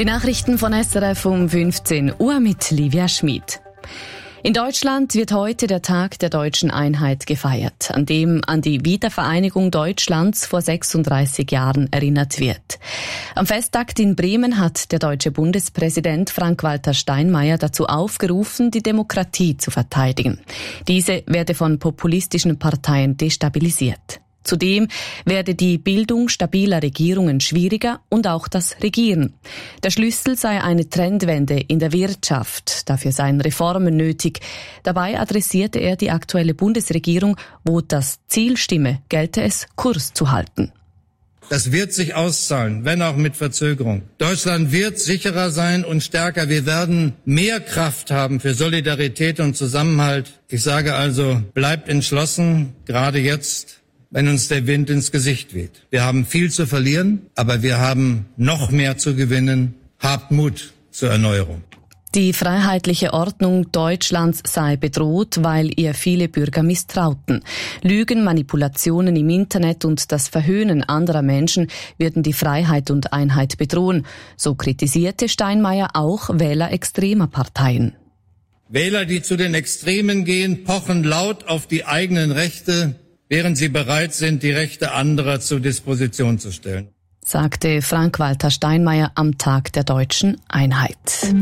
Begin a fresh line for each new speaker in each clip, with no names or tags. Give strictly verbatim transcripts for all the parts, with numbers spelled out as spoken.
Die Nachrichten von S R F um fünfzehn Uhr mit Livia Schmid. In Deutschland wird heute der Tag der deutschen Einheit gefeiert, an dem an die Wiedervereinigung Deutschlands vor sechsunddreißig Jahren erinnert wird. Am Festtag in Bremen hat der deutsche Bundespräsident Frank-Walter Steinmeier dazu aufgerufen, die Demokratie zu verteidigen. Diese werde von populistischen Parteien destabilisiert. Zudem werde die Bildung stabiler Regierungen schwieriger und auch das Regieren. Der Schlüssel sei eine Trendwende in der Wirtschaft. Dafür seien Reformen nötig. Dabei adressierte er die aktuelle Bundesregierung, wo das Ziel stimme, gelte es, Kurs zu halten.
Das wird sich auszahlen, wenn auch mit Verzögerung. Deutschland wird sicherer sein und stärker. Wir werden mehr Kraft haben für Solidarität und Zusammenhalt. Ich sage also, bleibt entschlossen, gerade jetzt, wenn uns der Wind ins Gesicht weht. Wir haben viel zu verlieren, aber wir haben noch mehr zu gewinnen. Habt Mut zur Erneuerung.
Die freiheitliche Ordnung Deutschlands sei bedroht, weil ihr viele Bürger misstrauten. Lügen, Manipulationen im Internet und das Verhöhnen anderer Menschen würden die Freiheit und Einheit bedrohen. So kritisierte Steinmeier auch Wähler extremer Parteien.
Wähler, die zu den Extremen gehen, pochen laut auf die eigenen Rechte, während sie bereit sind, die Rechte anderer zur Disposition zu stellen,
sagte Frank-Walter Steinmeier am Tag der deutschen Einheit.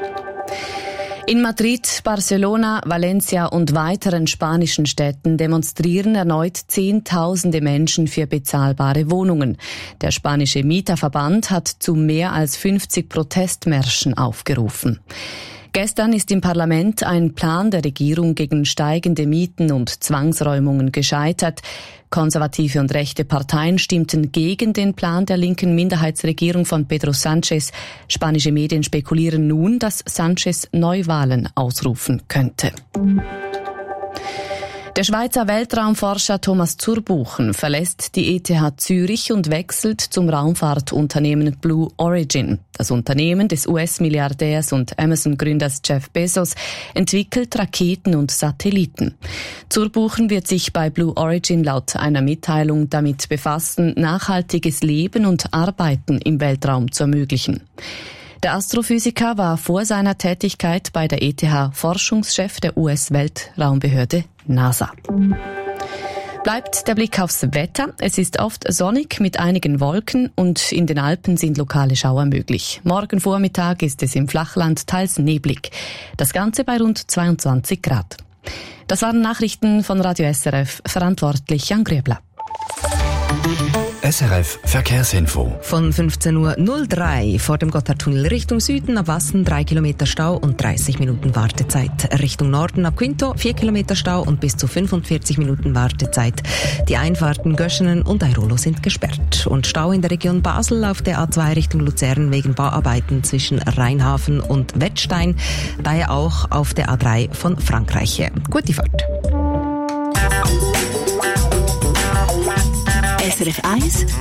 In Madrid, Barcelona, Valencia und weiteren spanischen Städten demonstrieren erneut Zehntausende Menschen für bezahlbare Wohnungen. Der spanische Mieterverband hat zu mehr als fünfzig Protestmärschen aufgerufen. Gestern ist im Parlament ein Plan der Regierung gegen steigende Mieten und Zwangsräumungen gescheitert. Konservative und rechte Parteien stimmten gegen den Plan der linken Minderheitsregierung von Pedro Sánchez. Spanische Medien spekulieren nun, dass Sánchez Neuwahlen ausrufen könnte. Der Schweizer Weltraumforscher Thomas Zurbuchen verlässt die E T H Zürich und wechselt zum Raumfahrtunternehmen Blue Origin. Das Unternehmen des U S-Milliardärs und Amazon-Gründers Jeff Bezos entwickelt Raketen und Satelliten. Zurbuchen wird sich bei Blue Origin laut einer Mitteilung damit befassen, nachhaltiges Leben und Arbeiten im Weltraum zu ermöglichen. Der Astrophysiker war vor seiner Tätigkeit bei der E T H Forschungschef der U S-Weltraumbehörde NASA. Bleibt der Blick aufs Wetter. Es ist oft sonnig mit einigen Wolken und in den Alpen sind lokale Schauer möglich. Morgen Vormittag ist es im Flachland teils neblig. Das Ganze bei rund zweiundzwanzig Grad. Das waren Nachrichten von Radio S R F, verantwortlich Jan Grübler.
S R F Verkehrsinfo.
Von fünfzehn Uhr null drei vor dem Gotthardtunnel Richtung Süden ab Wassen drei Kilometer Stau und dreißig Minuten Wartezeit. Richtung Norden ab Quinto vier Kilometer Stau und bis zu fünfundvierzig Minuten Wartezeit. Die Einfahrten Göschenen und Airolo sind gesperrt. Und Stau in der Region Basel auf der A zwei Richtung Luzern wegen Bauarbeiten zwischen Rheinhafen und Wettstein. Daher auch auf der A drei von Frankreich her. Gute Fahrt.
S R F eins